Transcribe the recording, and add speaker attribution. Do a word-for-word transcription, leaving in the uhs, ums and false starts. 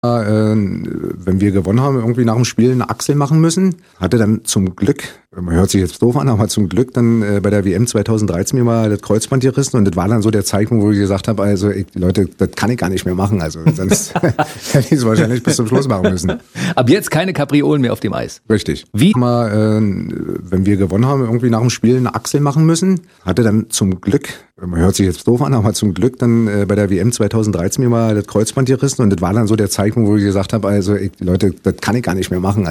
Speaker 1: Äh, wenn wir gewonnen haben, irgendwie nach dem Spiel eine Achsel machen müssen. Hatte dann zum Glück, hört sich jetzt doof an, aber zum Glück dann äh, bei der W M zweitausenddreizehn mir mal das Kreuzband gerissen und das war dann so der Zeitpunkt, wo ich gesagt habe, also ich, Leute, das kann ich gar nicht mehr machen. Also sonst hätte ich es wahrscheinlich bis zum Schluss machen müssen.
Speaker 2: Ab jetzt keine Kapriolen mehr auf dem Eis.
Speaker 1: Richtig.
Speaker 2: Wie?
Speaker 1: Mal, äh, wenn wir gewonnen haben, irgendwie nach dem Spiel eine Achsel machen müssen. Hatte dann zum Glück, hört sich jetzt doof an, aber zum Glück dann äh, bei der W M zweitausenddreizehn mir mal das Kreuzband gerissen und das war dann so der Zeitpunkt, wo ich gesagt habe, also ich, Leute, das kann ich gar nicht mehr machen.